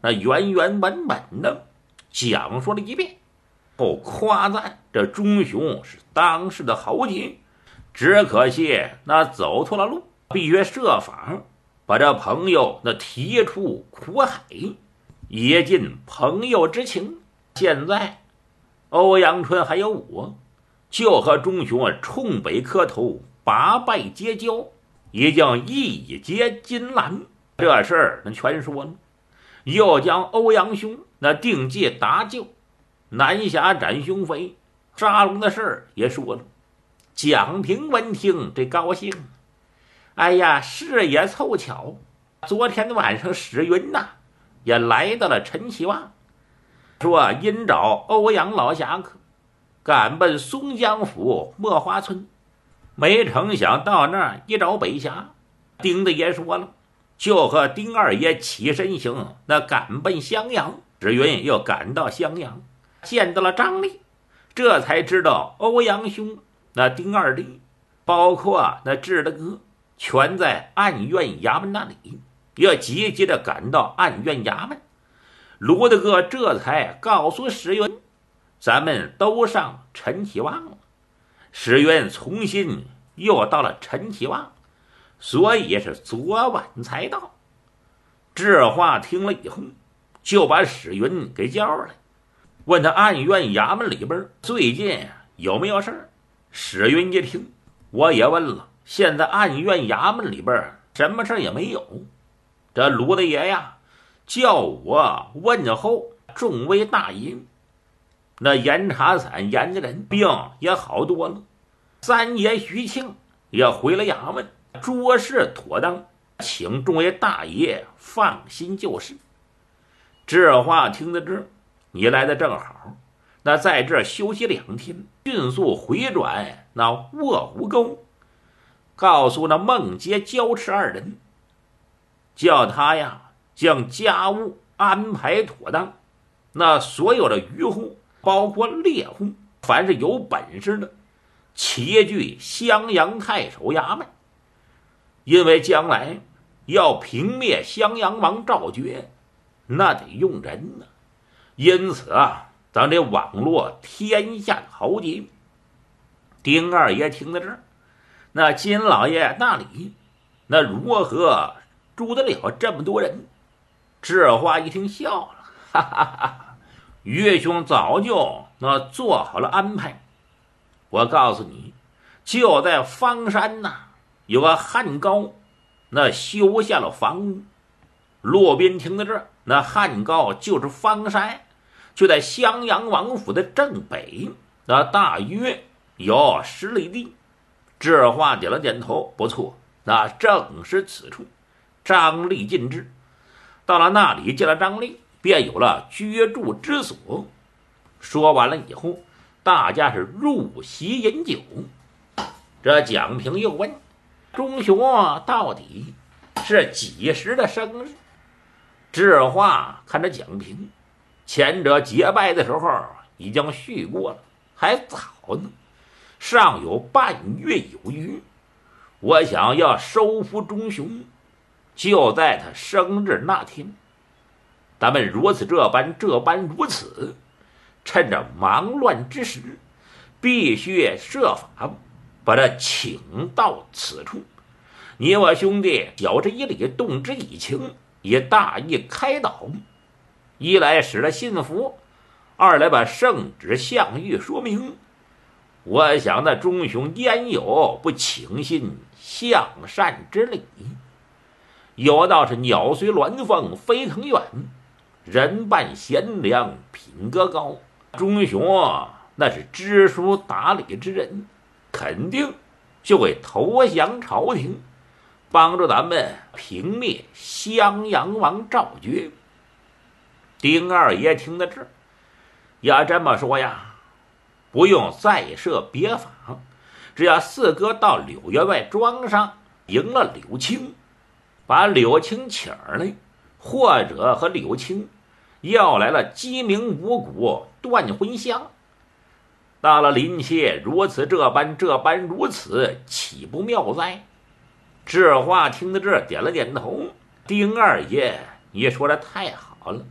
那原原本本的讲述了一遍，后夸赞这钟雄是当时的豪杰，只可惜那走错了路，必须设法把这朋友那提出苦海，也尽朋友之情。现在欧阳春还有我，就和钟雄冲北磕头，拔拜结交，已经义结金兰。这事儿那全说了，又将欧阳兄那定计搭救，南下斩雄飞，杀龙的事儿也说了。蒋平闻听这高兴，哎呀，事也凑巧，昨天晚上史云呐也来到了陈其望，说因找欧阳老侠客，赶奔松江府墨花村，没成想到那儿一找北峡，丁大爷说了，就和丁二爷起身行，那赶奔襄阳。史云又赶到襄阳，见到了张力，这才知道欧阳兄那丁二弟，包括那智大哥，全在案院衙门那里，要急急的赶到案院衙门。卢大哥这才告诉史云，咱们都上陈其望了。史云重新又到了陈其望，所以是昨晚才到。这话听了以后，就把史云给叫来，问他案院衙门里边最近有没有事儿。史云一听，我也问了，现在案院衙门里边什么事儿也没有。这卢大爷呀，叫我问候众位大爷，那严查散严家人病也好多了，三爷徐庆也回了衙门，诸事妥当，请众位大爷放心就是。这话听得这，你来的正好，那在这休息2天，迅速回转那卧虎沟，告诉那孟杰、焦赤2人，叫他呀将家务安排妥当，那所有的渔户包括猎户，凡是有本事的，齐聚襄阳太守衙门，因为将来要平灭襄阳王赵觉，那得用人呢。因此啊，咱这网络天下的豪杰。丁二爷听到这儿，那金老爷那里那如何住得了这么多人？这话一听笑了，哈哈哈！岳兄早就那做好了安排。我告诉你，就在方山呐，有个汉高，那修下了房屋。骆宾听到这儿，那汉高就是方山，就在襄阳王府的正北，那大约有10里地。这话点了点头，不错，那正是此处。张力尽之，到了那里见了张力，便有了居住之所。说完了以后，大家是入席饮酒。这蒋平又问，钟雄到底是几时的生日？这话看着蒋平，前者结拜的时候已经续过了，还早呢，尚有半月有余。我想要收服钟雄，就在他生日那天。咱们如此这般如此，趁着忙乱之时，必须设法把他请到此处。你我兄弟晓之以理，动之以情，以大义开导，一来使他信服，二来把圣旨相谕说明。我想那钟雄焉有不倾心向善之理？有道是鸟随鸾凤飞腾远，人伴贤良品格高。钟雄那是知书达理之人，肯定就会投降朝廷，帮助咱们平灭襄阳王赵觉。丁二爷听到这儿，要这么说呀，不用再设别法，只要四哥到柳员外庄上迎了柳青，把柳青请来，或者和柳青要来了鸡鸣五谷断魂香，到了临切如此这般如此，岂不妙哉？这话听到这儿点了点头。丁二爷，你说的太好了，